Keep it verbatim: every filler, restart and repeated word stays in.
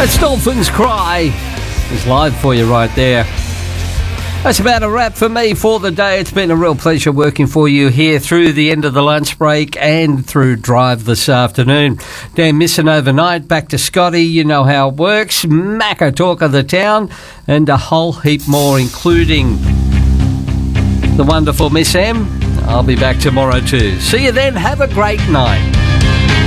That's Dolphins Cry. It's live for you right there. That's about a wrap for me for the day. It's been a real pleasure working for you here through the end of the lunch break and through Drive this afternoon. Dan missing overnight, back to Scotty. You know how it works. Macca talk of the town and a whole heap more, including the wonderful Miss M. I'll be back tomorrow too. See you then. Have a great night.